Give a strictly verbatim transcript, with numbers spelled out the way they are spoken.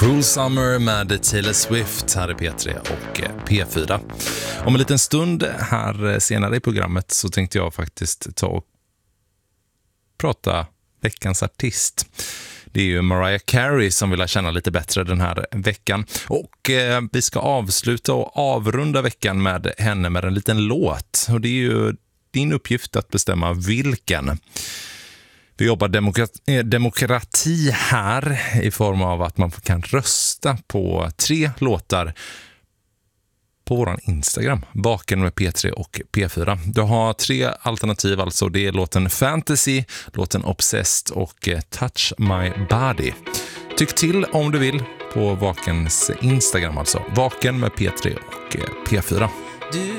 Cruel Summer med Taylor Swift här i P tre och P fyra. Om en liten stund här senare i programmet så tänkte jag faktiskt ta och prata veckans artist. Det är ju Mariah Carey som vill känna lite bättre den här veckan. Och eh, vi ska avsluta och avrunda veckan med henne med en liten låt. Och det är ju din uppgift att bestämma vilken. Vi jobbar demokrati, demokrati här i form av att man kan rösta på tre låtar på våran Instagram, Vaken med P tre och P fyra. Du har tre alternativ, alltså det är låten Fantasy, låten Obsessed och Touch My Body. Tyck till om du vill på Vakens Instagram, alltså Vaken med P tre och P fyra.